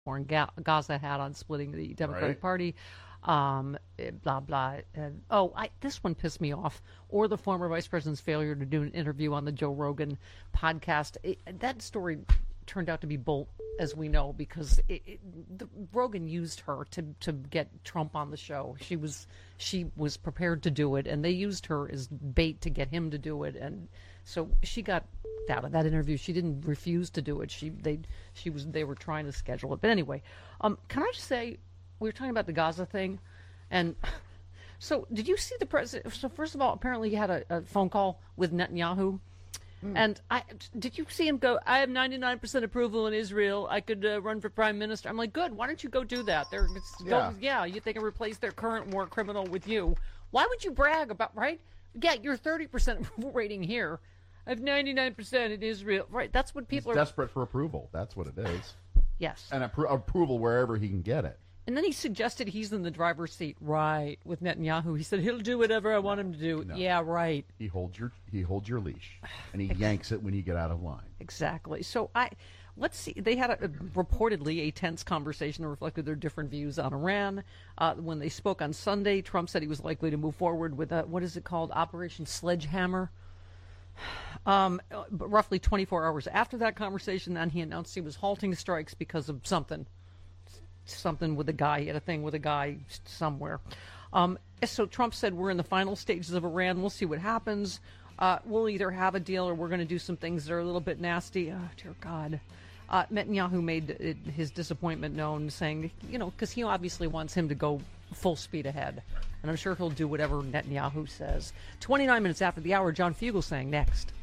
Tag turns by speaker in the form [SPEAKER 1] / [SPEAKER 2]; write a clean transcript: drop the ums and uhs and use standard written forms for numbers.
[SPEAKER 1] Gaza had on splitting the Democratic Party. Blah blah. This one pissed me off. Or the former vice president's failure to do an interview on the Joe Rogan podcast. That story turned out to be bull, as we know, because Rogan used her to get Trump on the show. She was prepared to do it, and they used her as bait to get him to do it, and so she got out of that interview. She didn't refuse to do it. They were trying to schedule it. But anyway, can I just say, we were talking about the Gaza thing, and so did you see the president? So first of all, apparently he had a phone call with Netanyahu. And did you see him go, I have 99% approval in Israel. I could run for prime minister. I'm like, good. Why don't you go do that? They can replace their current war criminal with you. Why would you brag about, right? Yeah, you're 30% approval rating here. I have 99% in Israel. Right, that's what people
[SPEAKER 2] are desperate for approval. That's what it is.
[SPEAKER 1] Yes.
[SPEAKER 2] And approval wherever he can get it.
[SPEAKER 1] And then he suggested he's in the driver's seat, right, with Netanyahu. He said he'll do whatever I want him to do. No. Yeah, right.
[SPEAKER 2] He holds your leash, and he yanks it when you get out of line.
[SPEAKER 1] Exactly. So let's see. They had reportedly a tense conversation that reflected their different views on Iran. When they spoke on Sunday, Trump said he was likely to move forward with what is it called, Operation Sledgehammer. But roughly 24 hours after that conversation, then he announced he was halting strikes because of something with a guy. He had a thing with a guy somewhere. So Trump said, we're in the final stages of Iran. We'll see what happens. We'll either have a deal or we're going to do some things that are a little bit nasty. Oh, dear God. Netanyahu made his disappointment known, saying, because he obviously wants him to go full speed ahead. And I'm sure he'll do whatever Netanyahu says. 29 minutes after the hour, John Fugelsang next.